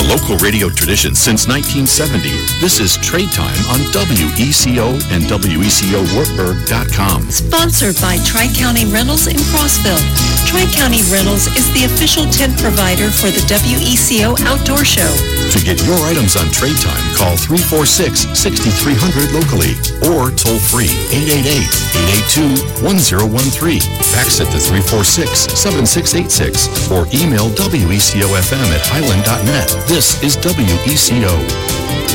local radio tradition since 1970. This is Trade Time on WECO and WECOWartburg.com. Sponsored by Tri-County Rentals in Crossville. Tri-County Rentals is the official tent provider for the WECO Outdoor Show. To get your items on Trade Time, call 346-6300 locally or toll free 888-882-1013. Fax it to 346-7686 or email WECOFM at highland.net. This is WECO.